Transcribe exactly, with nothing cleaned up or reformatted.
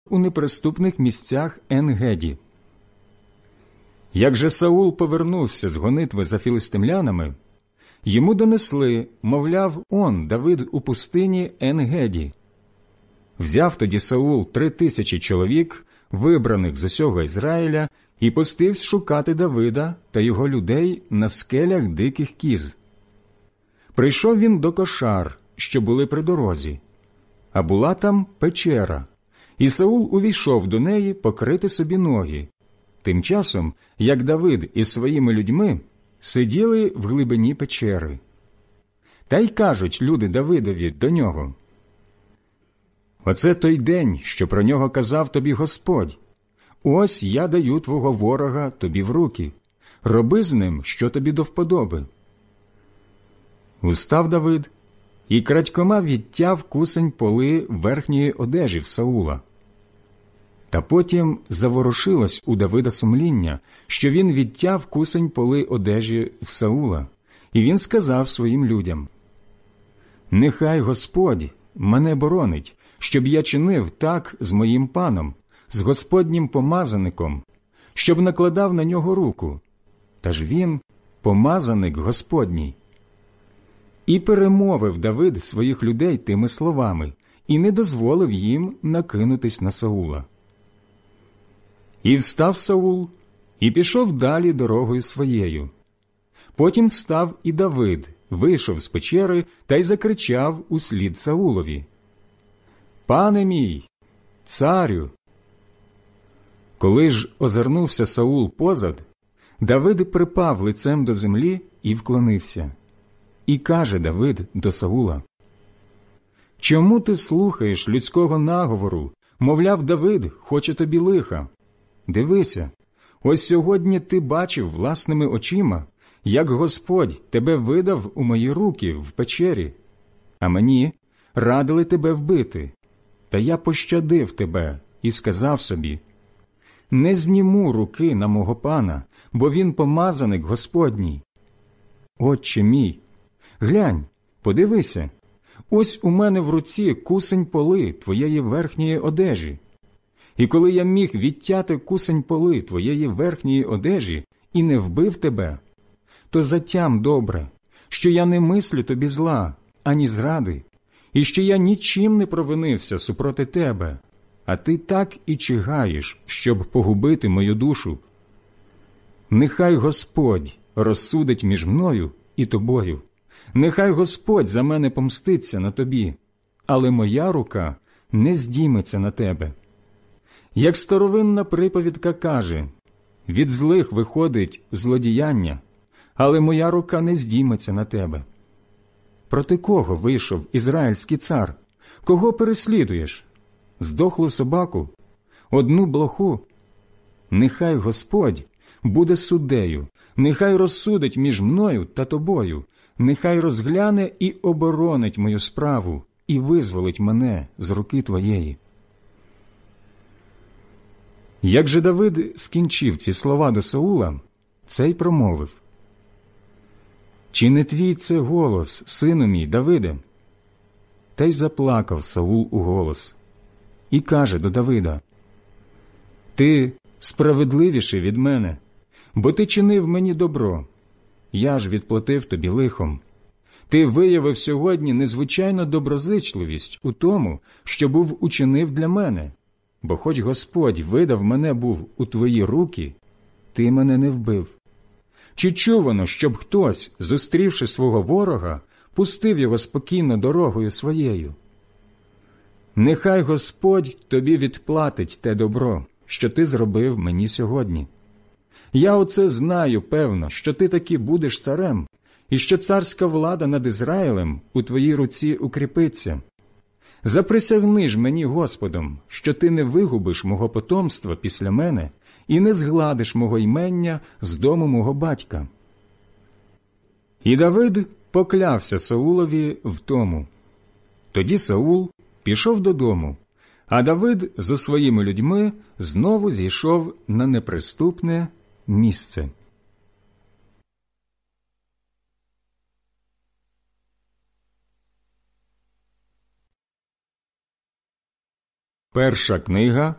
у неприступних місцях Ен-Геді. Як же Саул повернувся з гонитви за філистимлянами, йому донесли, мовляв, он, Давид у пустині Ен-Геді. Взяв тоді Саул три тисячі чоловік, вибраних з усього Ізраїля, і пустився шукати Давида та його людей на скелях диких кіз. Прийшов він до кошар, що були при дорозі, а була там печера, і Саул увійшов до неї покрити собі ноги. Тим часом, як Давид із своїми людьми сиділи в глибині печери. Та й кажуть люди Давидові до нього: «Оце той день, що про нього казав тобі Господь. Ось я даю твого ворога тобі в руки. Роби з ним, що тобі до вподоби». Устав Давид і крадькома відтяв кусень поли верхньої одежі в Саула. Та потім заворушилось у Давида сумління, що він відтяв кусень поли одежі в Саула, і він сказав своїм людям: «Нехай Господь мене боронить, щоб я чинив так з моїм паном, з Господнім помазаником, щоб накладав на нього руку. Та ж він помазаник Господній». І перемовив Давид своїх людей тими словами, і не дозволив їм накинутись на Саула. І встав Саул, і пішов далі дорогою своєю. Потім встав і Давид, вийшов з печери та й закричав услід Саулові: «Пане мій, царю!» Коли ж озирнувся Саул позад, Давид припав лицем до землі і вклонився. І каже Давид до Саула: «Чому ти слухаєш людського наговору? Мовляв, Давид хоче тобі лиха. Дивися, ось сьогодні ти бачив власними очима, як Господь тебе видав у мої руки в печері, а мені радили тебе вбити. Та я пощадив тебе і сказав собі: не зніму руки на мого пана, бо він помазаник Господній. Отче мій, глянь, подивися, ось у мене в руці кусень поли твоєї верхньої одежі. І коли я міг відтяти кусень поли твоєї верхньої одежі і не вбив тебе, то затям добре, що я не мислю тобі зла, ані зради, і що я нічим не провинився супроти тебе, а ти так і чигаєш, щоб погубити мою душу. Нехай Господь розсудить між мною і тобою. Нехай Господь за мене помститься на тобі, але моя рука не здійметься на тебе. Як старовинна приповідка каже, від злих виходить злодіяння, але моя рука не здійметься на тебе. Проти кого вийшов ізраїльський цар? Кого переслідуєш? Здохлу собаку? Одну блоху? Нехай Господь буде суддею, нехай розсудить між мною та тобою, нехай розгляне і оборонить мою справу, і визволить мене з руки твоєї». Як же Давид скінчив ці слова до Саула, цей промовив: «Чи не твій це голос, сину мій, Давиде?» Та й заплакав Саул у голос і каже до Давида: «Ти справедливіший від мене, бо ти чинив мені добро, я ж відплатив тобі лихом. Ти виявив сьогодні незвичайну доброзичливість у тому, що був учинив для мене, бо хоч Господь видав мене був у твої руки, ти мене не вбив. Чи чувано, щоб хтось, зустрівши свого ворога, пустив його спокійно дорогою своєю? Нехай Господь тобі відплатить те добро, що ти зробив мені сьогодні. Я оце знаю, певно, що ти таки будеш царем, і що царська влада над Ізраїлем у твоїй руці укріпиться. Заприсягни ж мені Господом, що ти не вигубиш мого потомства після мене і не згладиш мого ймення з дому мого батька». І Давид поклявся Саулові в тому. Тоді Саул пішов додому, а Давид зо своїми людьми знову зійшов на неприступне місце. Перша книга